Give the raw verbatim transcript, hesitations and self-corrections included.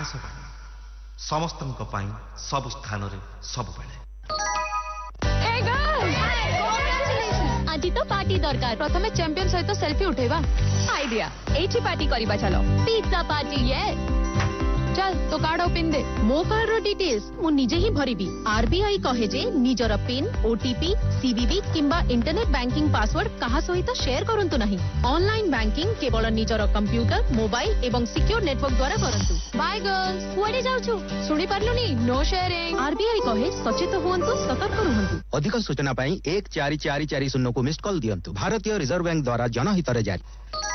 आकाशवाणी समस्तଙ୍କ ପାଇଁ ସବୁ ସ୍ଥାନରେ ସବୁବେଳେ। आज तो पार्टी दरकार प्रथमे चैंपियन सहित सेल्फी उठेबा आइडिया एठी पार्टी करिबा चलो पिज्जा पार्टी ये चल तो कार्ड ओपन दे मो कार्ड रो डिटेल्स मु निजे ही भरिबी आरबीआई कहे जे निजर पिन ओटीपी सीवीवी किंबा इंटरनेट बैंकिंग पासवर्ड कहा सहित शेयर करंतु नहीं ऑनलाइन बैंकिंग केवल निजर कंप्यूटर मोबाइल एवं सिक्योर नेटवर्क द्वारा करंतु बाय गर्ल्स कुआडे जाउछु सुनी पारलुनी नो शेयरिंग आरबीआई कहे सचेत हुअन्तु सतर्क रहंतु अधिक सूचना पाई एक चार चार चार शून्य को मिस्ड कॉल दियंतु भारतीय रिजर्व बैंक द्वारा जनहित रे जारी।